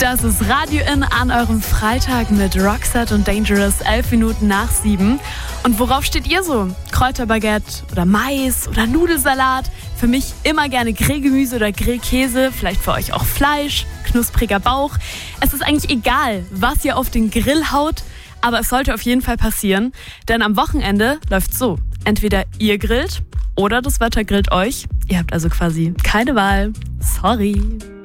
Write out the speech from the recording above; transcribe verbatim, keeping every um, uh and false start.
Das ist Radio In an eurem Freitag mit Roxette und Dangerous, elf Minuten nach sieben. Und worauf steht ihr so? Kräuterbaguette oder Mais oder Nudelsalat? Für mich immer gerne Grillgemüse oder Grillkäse, vielleicht für euch auch Fleisch, knuspriger Bauch. Es ist eigentlich egal, was ihr auf den Grill haut, aber es sollte auf jeden Fall passieren, denn am Wochenende läuft's so. Entweder ihr grillt oder das Wetter grillt euch. Ihr habt also quasi keine Wahl. Sorry.